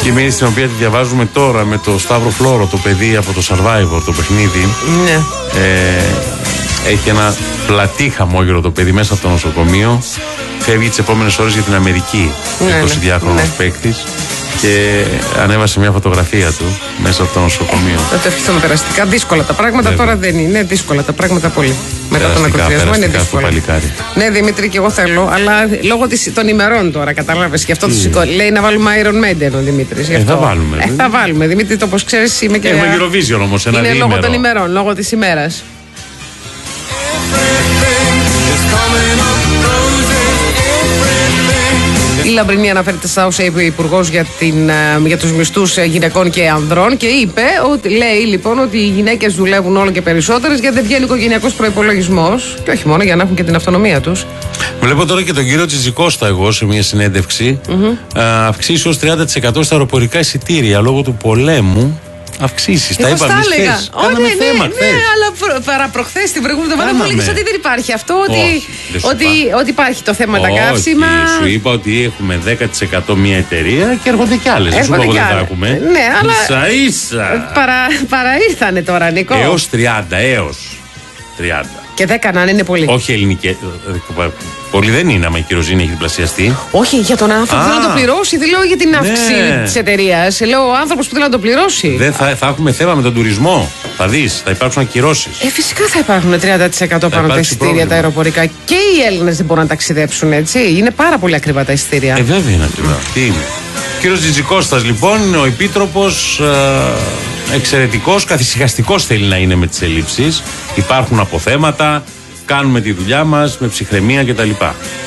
Και μια στην οποία τη διαβάζουμε τώρα με το Σταύρο Φλόρο, το παιδί από το Survivor, το παιχνίδι. Ναι. Έχει ένα πλατή χαμόγελο το παιδί μέσα από το νοσοκομείο. Φεύγει τις επόμενες ώρες για την Αμερική. 22χρονος παίκτης. Και ανέβασε μια φωτογραφία του μέσα από το νοσοκομείο. Θα το ευχηθούμε περαστικά. Δύσκολα τα πράγματα. Βέβαια. Τώρα δεν είναι δύσκολα τα πράγματα πολύ. Μετά τον ακροτηριασμό είναι δύσκολα. Ναι, Δημήτρη, και εγώ θέλω, αλλά λόγω των ημερών τώρα, κατάλαβες. Γι' αυτό λέει να βάλουμε Iron Maiden ο Δημήτρης. Θα βάλουμε. Θα βάλουμε. Δημήτρη, το όπως ξέρεις είμαι και. Έχουμε Eurovision όμως, ένα διήμερο. Είναι λόγω των ημερών, λόγω της ημέρας. Η Λαμπρινή αναφέρεται στα όσα είπε ο Υπουργός για τους μισθούς γυναικών και ανδρών και είπε ότι λέει λοιπόν ότι οι γυναίκες δουλεύουν όλο και περισσότερες γιατί δεν βγαίνει οικογενειακός προϋπολογισμός και όχι μόνο για να έχουν και την αυτονομία τους. Βλέπω τώρα και τον κύριο Τσιζικώστα εγώ σε μια συνέντευξη αυξήσει ως 30% στα αεροπορικά εισιτήρια λόγω του πολέμου. Αυξήσεις, τα είπαμε χθες. Κάναμε θέμα χθες. Ναι, αλλά παραπροχθές την προηγούμενη εβδομάδα μου έλεγες ότι δεν υπάρχει αυτό, ότι υπάρχει το θέμα τα καύσιμα. Σου είπα ότι έχουμε 10% μια εταιρεία και έρχονται κι άλλες. Δεν σου πω ότι δεν τα έχουμε. Ναι, αλλά ίσα. Παραήρθανε τώρα, Νικό. Έως 30. Και 10 να είναι πολύ. Όχι ελληνικές. Πολύ δεν είναι, άμα η κυροζήνη έχει διπλασιαστεί. Όχι, για τον άνθρωπο που θέλει να το πληρώσει. Δεν λέω για την αύξηση της εταιρείας. Λέω ο άνθρωπος που θέλει να το πληρώσει. Δεν θα έχουμε θέμα με τον τουρισμό. Θα δεις, θα υπάρξουν ακυρώσεις. Φυσικά θα υπάρχουν 30% πάνω τα εισιτήρια τα αεροπορικά. Και οι Έλληνες δεν μπορούν να ταξιδέψουν, έτσι. Είναι πάρα πολύ ακριβά τα εισιτήρια. Βέβαια είναι ακριβά. Τι είναι. Ο κύριος Τζιτζικώστας λοιπόν είναι ο επίτροπος. Εξαιρετικός, καθησυχαστικός θέλει να είναι με τις ελλείψεις. Υπάρχουν αποθέματα. Κάνουμε τη δουλειά μας με ψυχραιμία κτλ.